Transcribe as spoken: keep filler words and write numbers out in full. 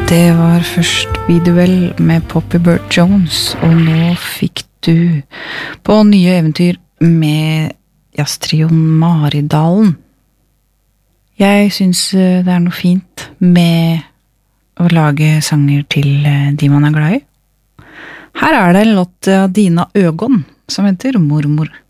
Det var først Biduell med Poppy Burt Jones, og nå fikk du på nye eventyr med jazztrioen Maridalen. Jeg synes det er noe fint med å lage sanger til de man er glad i. Her er det en låt av Dina Øgon som heter Mormor.